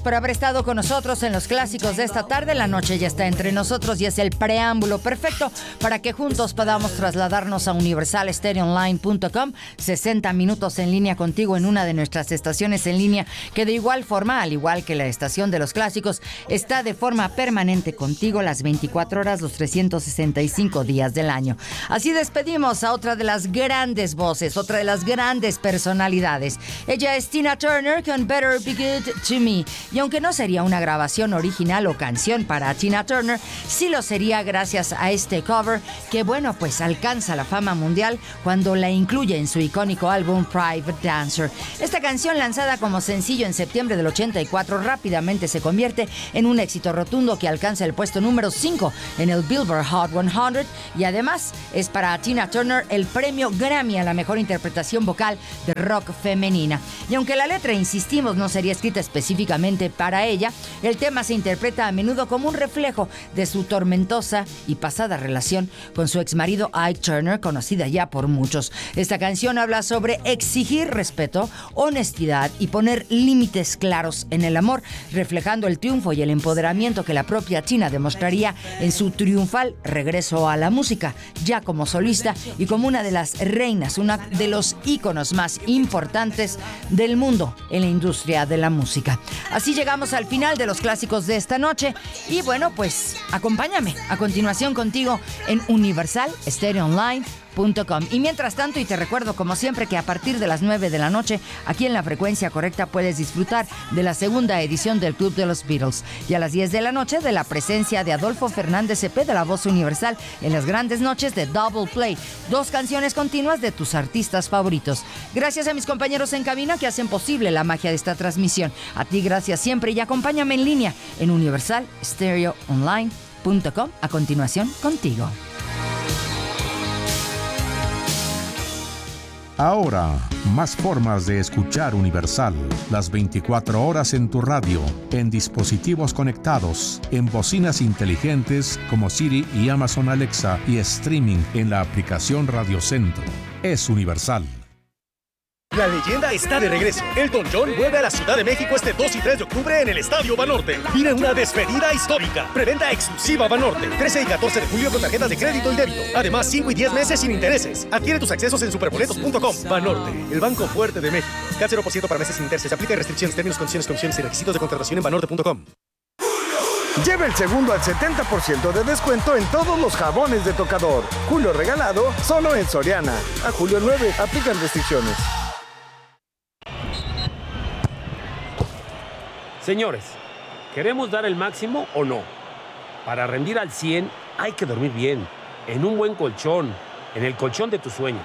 por haber estado con nosotros en los clásicos de esta tarde. La noche ya está entre nosotros y es el preámbulo perfecto para que juntos podamos trasladarnos a universalstereoonline.com. 60 minutos en línea contigo en una de nuestras estaciones en línea que de igual forma, al igual que la estación de los clásicos, está de forma permanente contigo las 24 horas, los 365 días del año. Así despedimos a otra de las grandes voces, otra de las grandes personalidades. Ella es Tina Turner con Better Be Good to Me. Y aunque no sería una grabación original o canción para Tina Turner, sí lo sería gracias a este cover que, bueno, pues alcanza la fama mundial cuando la incluye en su icónico álbum Private Dancer. Esta canción, lanzada como sencillo en septiembre del 84, rápidamente se convierte en un éxito rotundo que alcanza el puesto número 5 en el Billboard Hot 100 y además es para Tina Turner el premio Grammy a la mejor interpretación vocal de rock femenina. Y aunque la letra, insistimos, no sería escrita específicamente para ella, el tema se interpreta a menudo como un reflejo de su tormentosa y pasada relación con su exmarido Ike Turner, conocida ya por muchos. Esta canción habla sobre exigir respeto, honestidad y poner límites claros en el amor, reflejando el triunfo y el empoderamiento que la propia Tina demostraría en su triunfal regreso a la música, ya como solista y como una de las reinas, una de los íconos más importantes del mundo en la industria de la música. Así llegamos al final de los clásicos de esta noche y bueno, pues acompáñame a continuación contigo en universalstereoonline.com. Y mientras tanto, y te recuerdo como siempre que a partir de las 9 de la noche, aquí en la frecuencia correcta puedes disfrutar de la segunda edición del Club de los Beatles y a las 10 de la noche de la presencia de Adolfo Fernández Cepeda de La Voz Universal en las grandes noches de Double Play, 2 canciones continuas de tus artistas favoritos. Gracias a mis compañeros en cabina que hacen posible la magia de esta transmisión. A ti gracias siempre y acompáñame en línea en universalstereoonline.com. A continuación, contigo. Ahora, más formas de escuchar Universal. Las 24 horas en tu radio, en dispositivos conectados, en bocinas inteligentes como Siri y Amazon Alexa y streaming en la aplicación Radio Centro. Es Universal. La leyenda está de regreso. Elton John vuelve a la Ciudad de México este 2 y 3 de octubre en el Estadio Banorte. Vive una despedida histórica. Preventa exclusiva Banorte. 13 y 14 de julio con tarjetas de crédito y débito. Además, 5 y 10 meses sin intereses. Adquiere tus accesos en superboletos.com. Banorte, el banco fuerte de México. CAT 0% para meses sin intereses. Aplica restricciones, términos, condiciones, comisiones y requisitos de contratación en banorte.com. Lleva el segundo al 70% de descuento en todos los jabones de tocador. Julio regalado solo en Soriana. A julio 9, aplican restricciones. Señores, ¿queremos dar el máximo o no? Para rendir al 100 hay que dormir bien, en un buen colchón, en el colchón de tus sueños.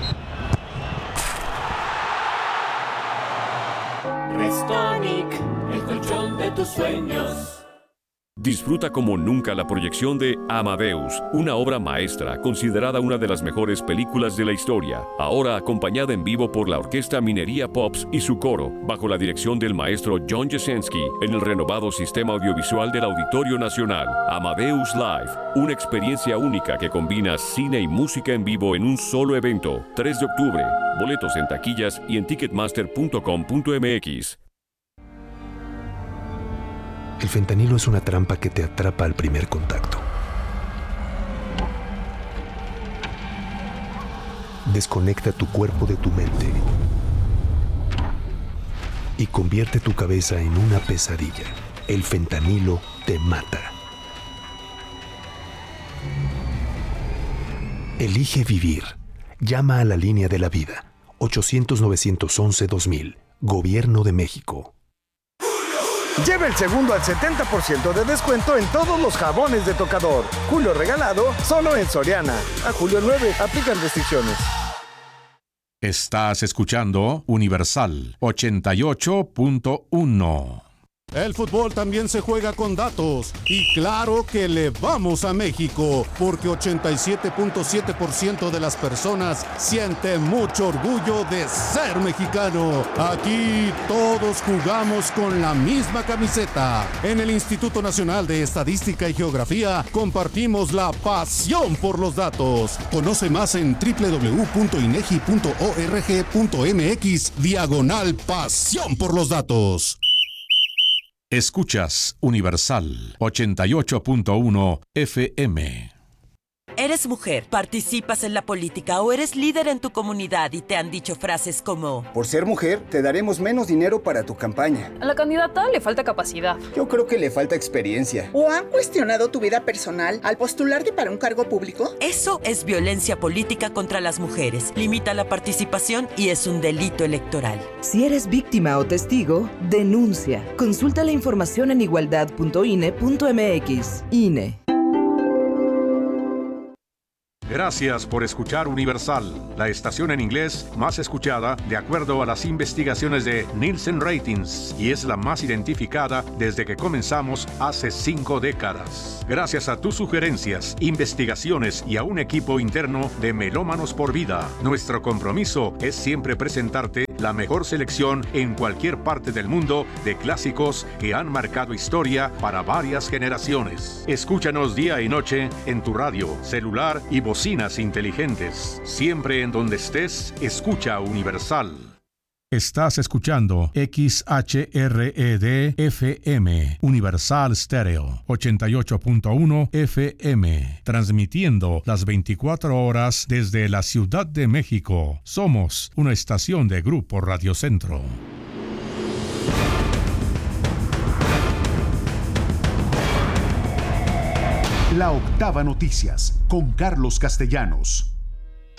Restonic, el colchón de tus sueños. Disfruta como nunca la proyección de Amadeus, una obra maestra considerada una de las mejores películas de la historia, ahora acompañada en vivo por la Orquesta Minería Pops y su coro, bajo la dirección del maestro John Jasenski, en el renovado sistema audiovisual del Auditorio Nacional. Amadeus Live, una experiencia única que combina cine y música en vivo en un solo evento. 3 de octubre, boletos en taquillas y en ticketmaster.com.mx. El fentanilo es una trampa que te atrapa al primer contacto. Desconecta tu cuerpo de tu mente y convierte tu cabeza en una pesadilla. El fentanilo te mata. Elige vivir. Llama a la línea de la vida. 800-911-2000. Gobierno de México. Lleva el segundo al 70% de descuento en todos los jabones de tocador. Julio regalado solo en Soriana. A julio 9, aplican restricciones. Estás escuchando Universal 88.1. El fútbol también se juega con datos y claro que le vamos a México porque 87.7% de las personas siente mucho orgullo de ser mexicano. Aquí todos jugamos con la misma camiseta. En el Instituto Nacional de Estadística y Geografía compartimos la pasión por los datos. Conoce más en www.inegi.org.mx/pasión por los datos. Escuchas Universal 88.1 FM. ¿Eres mujer, participas en la política o eres líder en tu comunidad y te han dicho frases como: por ser mujer, te daremos menos dinero para tu campaña? A la candidata le falta capacidad. Yo creo que le falta experiencia. ¿O han cuestionado tu vida personal al postularte para un cargo público? Eso es violencia política contra las mujeres. Limita la participación y es un delito electoral. Si eres víctima o testigo, denuncia. Consulta la información en igualdad.ine.mx. INE. Gracias por escuchar Universal, la estación en inglés más escuchada de acuerdo a las investigaciones de Nielsen Ratings, y es la más identificada desde que comenzamos hace 5 décadas. Gracias a tus sugerencias, investigaciones y a un equipo interno de Melómanos por Vida, nuestro compromiso es siempre presentarte la mejor selección en cualquier parte del mundo de clásicos que han marcado historia para varias generaciones. Escúchanos día y noche en tu radio, celular y bocinas inteligentes. Siempre en donde estés, escucha Universal. Estás escuchando XHRED FM, Universal Stereo, 88.1 FM, transmitiendo las 24 horas desde la Ciudad de México. Somos una estación de Grupo Radio Centro. La Octava Noticias, con Carlos Castellanos.